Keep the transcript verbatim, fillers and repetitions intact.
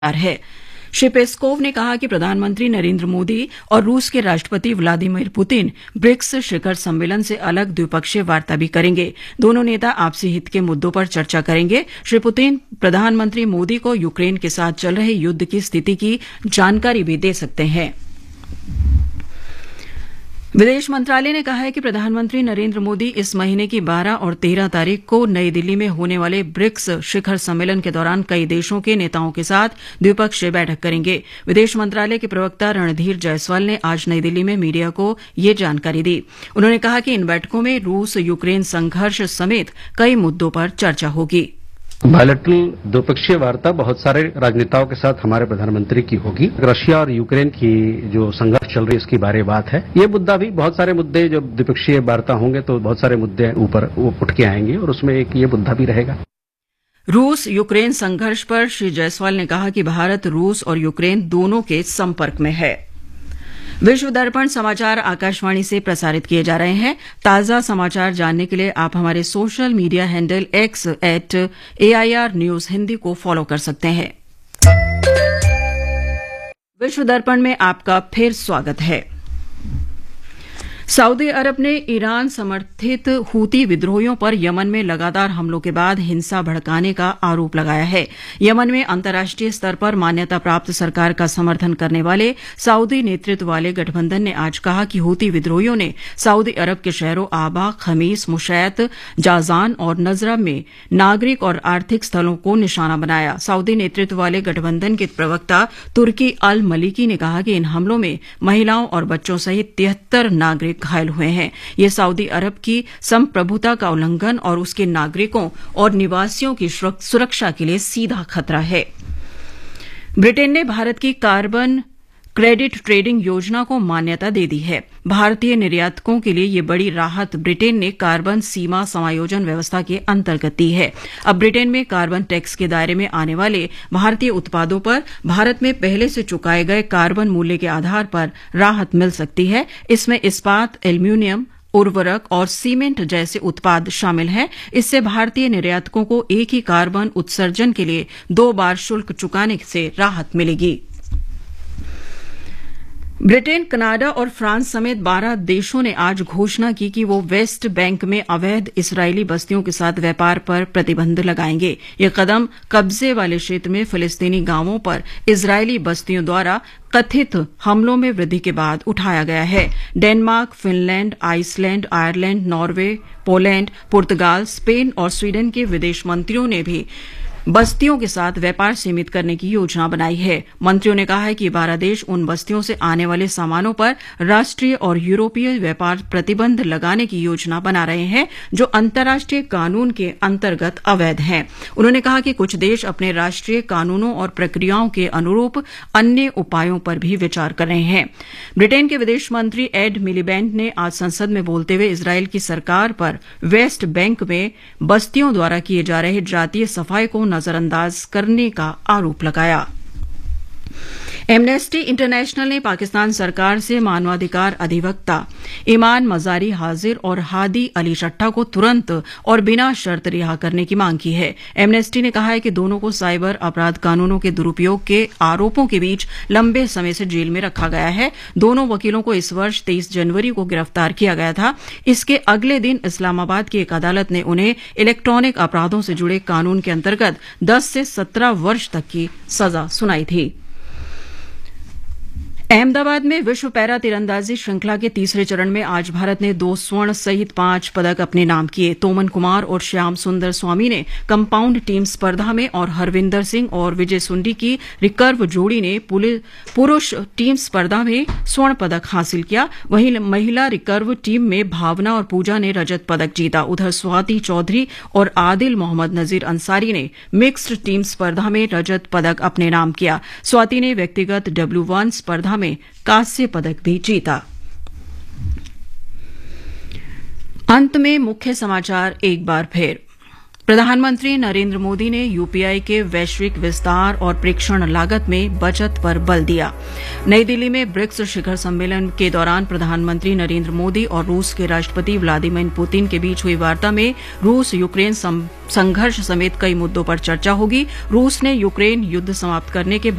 है। श्री पेस्कोव ने कहा कि प्रधानमंत्री नरेंद्र मोदी और रूस के राष्ट्रपति व्लादिमीर पुतिन ब्रिक्स शिखर सम्मेलन से अलग द्विपक्षीय वार्ता भी करेंगे। दोनों नेता आपसी हित के मुद्दों पर चर्चा करेंगे। श्री पुतिन प्रधानमंत्री मोदी को यूक्रेन के साथ चल रहे युद्ध की स्थिति की जानकारी भी दे सकते हैं। विदेश मंत्रालय ने कहा है कि प्रधानमंत्री नरेंद्र मोदी इस महीने की बारह और तेरह तारीख को नई दिल्ली में होने वाले ब्रिक्स शिखर सम्मेलन के दौरान कई देशों के नेताओं के साथ द्विपक्षीय बैठक करेंगे। विदेश मंत्रालय के प्रवक्ता रणधीर जायसवाल ने आज नई दिल्ली में मीडिया को ये जानकारी दी। उन्होंने कहा कि इन बैठकों में रूस यूक्रेन संघर्ष समेत कई मुद्दों पर चर्चा होगी। बायलैटरल द्विपक्षीय वार्ता बहुत सारे राजनेताओं के साथ हमारे प्रधानमंत्री की होगी। रशिया और यूक्रेन की जो संघर्ष चल रही है इसकी बारे बात है। ये मुद्दा भी बहुत सारे मुद्दे जब द्विपक्षीय वार्ता होंगे तो बहुत सारे मुद्दे ऊपर उठ के आएंगे और उसमें एक ये मुद्दा भी रहेगा। रूस यूक्रेन संघर्ष पर श्री जायसवाल ने कहा कि भारत रूस और यूक्रेन दोनों के संपर्क में है। विश्व दर्पण समाचार आकाशवाणी से प्रसारित किए जा रहे हैं। ताजा समाचार जानने के लिए आप हमारे social media handle x eight AIR news Hindi को फॉलो कर सकते हैं। विश्व दर्पण में आपका फिर स्वागत है। सऊदी अरब ने ईरान समर्थित हूती विद्रोहियों पर यमन में लगातार हमलों के बाद हिंसा भड़काने का आरोप लगाया है। यमन में अंतर्राष्ट्रीय स्तर पर मान्यता प्राप्त सरकार का समर्थन करने वाले सऊदी नेतृत्व वाले गठबंधन ने आज कहा कि हूती विद्रोहियों ने सऊदी अरब के शहरों आबा, खमीस, मुशैत, जाजान और नजरब में नागरिक और आर्थिक स्थलों को निशाना बनाया। सऊदी नेतृत्व वाले गठबंधन के प्रवक्ता तुर्की अल मलिकी ने कहा कि इन हमलों में महिलाओं और बच्चों सहित तिहत्तर नागरिक घायल हुए हैं। ये सऊदी अरब की संप्रभुता का उल्लंघन और उसके नागरिकों और निवासियों की सुरक्षा के लिए सीधा खतरा है। ब्रिटेन ने भारत की कार्बन क्रेडिट ट्रेडिंग योजना को मान्यता दे दी है। भारतीय निर्यातकों के लिए ये बड़ी राहत ब्रिटेन ने कार्बन सीमा समायोजन व्यवस्था के अंतर्गत दी है। अब ब्रिटेन में कार्बन टैक्स के दायरे में आने वाले भारतीय उत्पादों पर भारत में पहले से चुकाए गए कार्बन मूल्य के आधार पर राहत मिल सकती है। इसमें इस्पात, एल्यूमीनियम, उर्वरक और सीमेंट जैसे उत्पाद शामिल हैं। इससे भारतीय निर्यातकों को एक ही कार्बन उत्सर्जन के लिए दो बार शुल्क चुकाने से राहत मिलेगी। ब्रिटेन, कनाडा और फ्रांस समेत बारह देशों ने आज घोषणा की कि वो वेस्ट बैंक में अवैध इस्राएली बस्तियों के साथ व्यापार पर प्रतिबंध लगाएंगे। ये कदम कब्जे वाले क्षेत्र में फिलिस्तीनी गांवों पर इस्राएली बस्तियों द्वारा कथित हमलों में वृद्धि के बाद उठाया गया है। Denmark, Finland, Iceland, Ireland, Norway, Poland, पुर्तगाल, स्पेन और स्वीडन के विदेश मंत्रियों ने भी बस्तियों के साथ व्यापार सीमित करने की योजना बनाई है। मंत्रियों ने कहा है कि बारह देश उन बस्तियों से आने वाले सामानों पर राष्ट्रीय और यूरोपीय व्यापार प्रतिबंध लगाने की योजना बना रहे हैं जो अंतर्राष्ट्रीय कानून के अंतर्गत अवैध हैं। उन्होंने कहा कि कुछ देश अपने राष्ट्रीय कानूनों और प्रक्रियाओं के अनुरूप अन्य उपायों पर भी विचार कर रहे हैं। ब्रिटेन के विदेश मंत्री एड मिलीबैंड ने आज संसद में बोलते हुए इस्राएल की सरकार पर वेस्ट बैंक में बस्तियों द्वारा किए जा रहे जातीय सफाई को नजरअंदाज करने का आरोप लगाया। एमनेस्टी इंटरनेशनल ने पाकिस्तान सरकार से मानवाधिकार अधिवक्ता ईमान मजारी हाजिर और हादी अली शट्टा को तुरंत और बिना शर्त रिहा करने की मांग की है। एमनेस्टी ने कहा है कि दोनों को साइबर अपराध कानूनों के दुरुपयोग के आरोपों के बीच लंबे समय से जेल में रखा गया है। दोनों वकीलों को इस वर्ष तेईस जनवरी को गिरफ्तार किया गया था। इसके अगले दिन इस्लामाबाद की एक अदालत ने उन्हें इलेक्ट्रॉनिक अपराधों से जुड़े कानून के अंतर्गत दस से सत्रह वर्ष तक की सजा सुनाई थी। अहमदाबाद में विश्व पैरा तीरंदाजी श्रृंखला के तीसरे चरण में आज भारत ने दो स्वर्ण सहित पांच पदक अपने नाम किए। तोमन कुमार और श्याम सुंदर स्वामी ने कंपाउंड टीम स्पर्धा में और हरविंदर सिंह और विजय सुंडी की रिकर्व जोड़ी ने पुरुष टीम स्पर्धा में स्वर्ण पदक हासिल किया। वहीं महिला रिकर्व टीम में भावना और पूजा ने रजत पदक जीता। उधर स्वाति चौधरी और आदिल मोहम्मद नजीर अंसारी ने मिक्स्ड टीम स्पर्धा में रजत पदक अपने नाम किया। स्वाति ने व्यक्तिगत डब्ल्यू वन स्पर्धा में कांस्य पदक भी जीता। अंत में मुख्य समाचार एक बार फिर। प्रधानमंत्री नरेंद्र मोदी ने यूपीआई के वैश्विक विस्तार और प्रेक्षण लागत में बचत पर बल दिया। नई दिल्ली में ब्रिक्स शिखर सम्मेलन के दौरान प्रधानमंत्री नरेंद्र मोदी और रूस के राष्ट्रपति व्लादिमीर पुतिन के बीच हुई वार्ता में रूस यूक्रेन संघर्ष समेत कई मुद्दों पर चर्चा होगी। रूस ने यूक्रेन युद्ध समाप्त करने के